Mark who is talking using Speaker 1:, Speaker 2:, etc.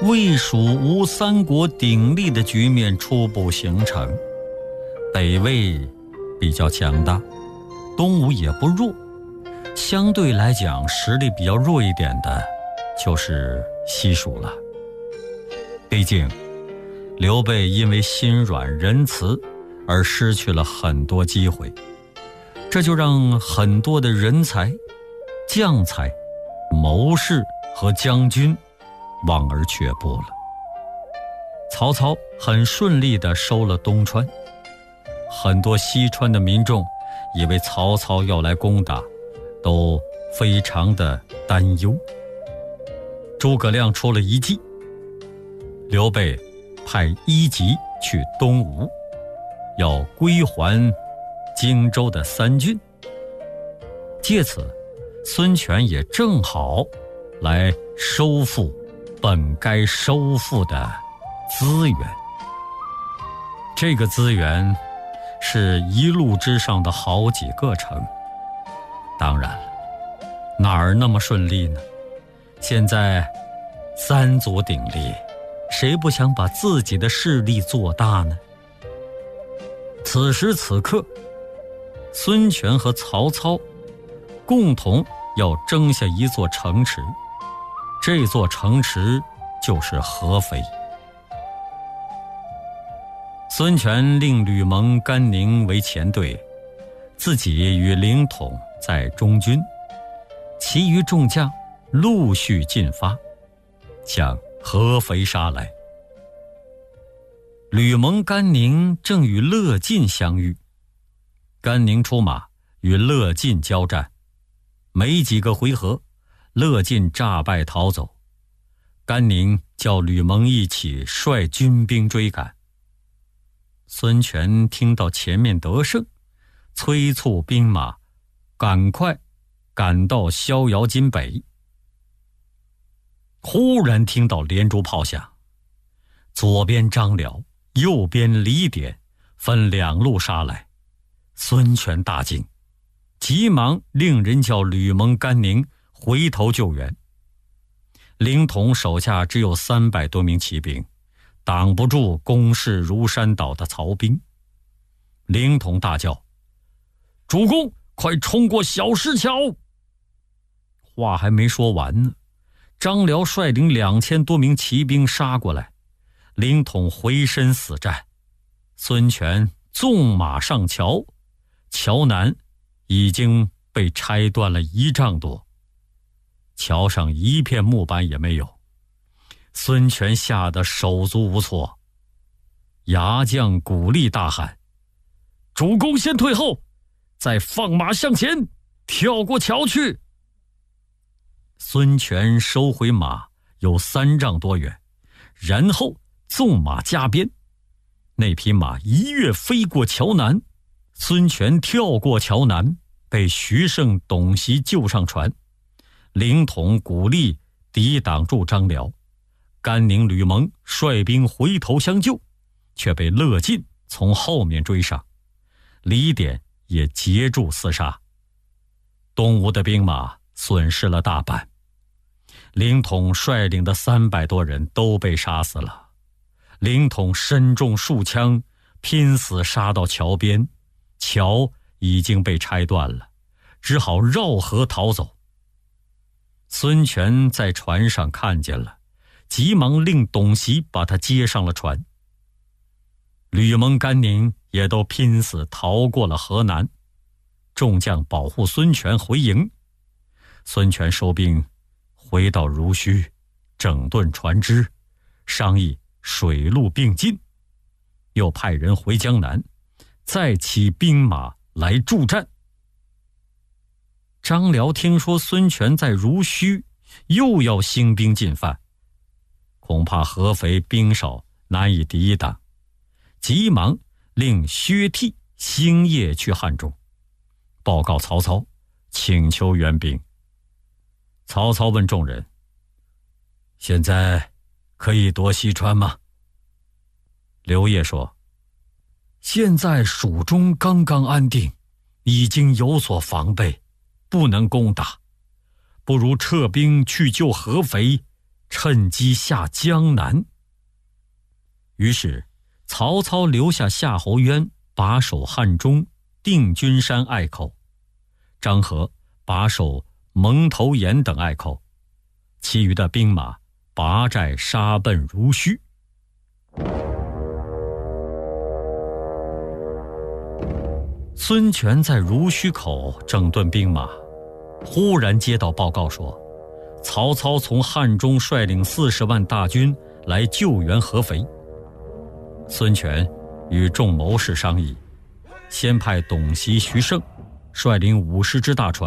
Speaker 1: 魏蜀吴三国鼎立的局面初步形成。北魏比较强大，东吴也不弱，相对来讲实力比较弱一点的就是西蜀了。毕竟刘备因为心软仁慈而失去了很多机会，这就让很多的人才、将才、谋士和将军望而却步了。曹操很顺利地收了东川，很多西川的民众以为曹操要来攻打，都非常的担忧。诸葛亮出了一计，刘备派1级去东吴，要归还荆州的3郡。借此，孙权也正好来收复本该收复的资源。这个资源是一路之上的好几个城。当然了，哪儿那么顺利呢？现在3足鼎立，谁不想把自己的势力做大呢？此时此刻，孙权和曹操共同要争下一座城池，这座城池就是合肥。孙权令吕蒙、甘宁为前队，自己与凌统在中军，其余众将陆续进发，向合肥杀来。吕蒙、甘宁正与乐进相遇，甘宁出马与乐进交战，没几个回合，乐进诈败逃走，甘宁叫吕蒙一起率军兵追赶。孙权听到前面得胜，催促兵马赶快赶到逍遥津北。忽然听到连珠炮响，左边张辽，右边李典分2路杀来。孙权大惊，急忙令人叫吕蒙、甘宁回头救援。凌统手下只有300多名骑兵，挡不住攻势如山倒的曹兵。凌统大叫：“主公，快冲过小石桥！”话还没说完呢，张辽率领2000多名骑兵杀过来，凌统回身死战。孙权纵马上桥，桥南已经被拆断了1丈多，桥上一片木板也没有。孙权吓得手足无措，牙将古力大喊：“主公先退后，再放马向前，跳过桥去！”孙权收回马有3丈多远，然后纵马加鞭，那匹马一跃飞过桥南。孙权跳过桥南，被徐盛、董袭救上船。凌统、古力抵挡住张辽，甘宁、吕蒙率兵回头相救，却被乐进从后面追上，李典也截住厮杀。东吴的兵马损失了大半，凌统率领的300多人都被杀死了。凌统身中数枪，拼死杀到桥边，桥已经被拆断了，只好绕河逃走。孙权在船上看见了，急忙令董袭把他接上了船。吕蒙、甘宁也都拼死逃过了河南，众将保护孙权回营。孙权收兵回到濡须，整顿船只，商议水陆并进，又派人回江南，再起兵马来助战。张辽听说孙权在濡须又要兴兵进犯，恐怕合肥兵少难以抵挡，急忙令薛悌、星夜去汉中，报告曹操，请求援兵。曹操问众人：“现在可以夺西川吗？”刘烨说：“现在蜀中刚刚安定，已经有所防备，不能攻打，不如撤兵去救合肥， 趁机下江南。于是曹操留下夏侯渊把守汉中定军山隘口，张合把守蒙头岩等隘口，其余的兵马拔寨杀奔濡须。孙权在濡须口整顿兵马，忽然接到报告说，曹操从汉中率领40万大军来救援合肥。孙权与众谋士商议，先派董袭、徐盛率领50只大船